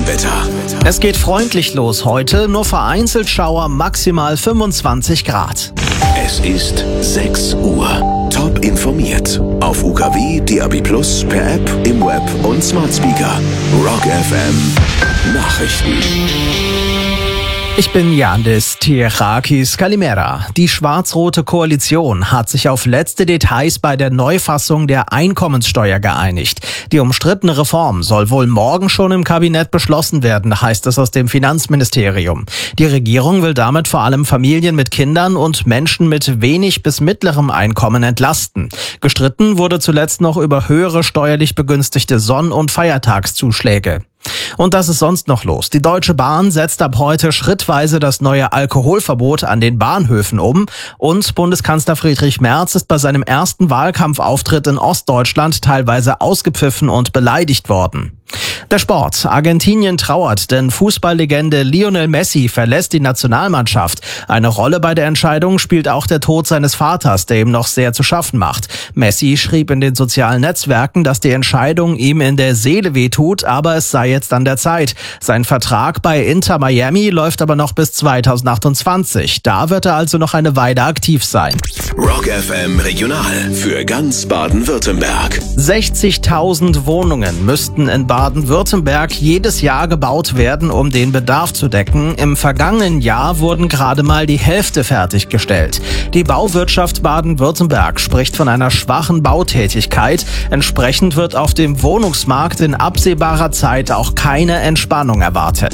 Wetter. Es geht freundlich los heute, nur vereinzelt Schauer, maximal 25 Grad. Es ist 6 Uhr. Top informiert. Auf UKW, DAB+, per App, im Web und Smart Speaker. Rock FM. Nachrichten. Ich bin Yandis Tirakis Kalimera. Die schwarz-rote Koalition hat sich auf letzte Details bei der Neufassung der Einkommenssteuer geeinigt. Die umstrittene Reform soll wohl morgen schon im Kabinett beschlossen werden, heißt es aus dem Finanzministerium. Die Regierung will damit vor allem Familien mit Kindern und Menschen mit wenig bis mittlerem Einkommen entlasten. Gestritten wurde zuletzt noch über höhere steuerlich begünstigte Sonn- und Feiertagszuschläge. Und das ist sonst noch los. Die Deutsche Bahn setzt ab heute schrittweise das neue Alkoholverbot an den Bahnhöfen um. Und Bundeskanzler Friedrich Merz ist bei seinem ersten Wahlkampfauftritt in Ostdeutschland teilweise ausgepfiffen und beleidigt worden. Der Sport. Argentinien trauert, denn Fußballlegende Lionel Messi verlässt die Nationalmannschaft. Eine Rolle bei der Entscheidung spielt auch der Tod seines Vaters, der ihm noch sehr zu schaffen macht. Messi schrieb in den sozialen Netzwerken, dass die Entscheidung ihm in der Seele wehtut, aber es sei jetzt an der Zeit. Sein Vertrag bei Inter Miami läuft aber noch bis 2028. Da wird er also noch eine Weile aktiv sein. Rock FM Regional für ganz Baden-Württemberg. 60.000 Wohnungen müssten in Baden-Württemberg jedes Jahr gebaut werden, um den Bedarf zu decken. Im vergangenen Jahr wurden gerade mal die Hälfte fertiggestellt. Die Bauwirtschaft Baden-Württemberg spricht von einer schwachen Bautätigkeit. Entsprechend wird auf dem Wohnungsmarkt in absehbarer Zeit auch keine Entspannung erwartet.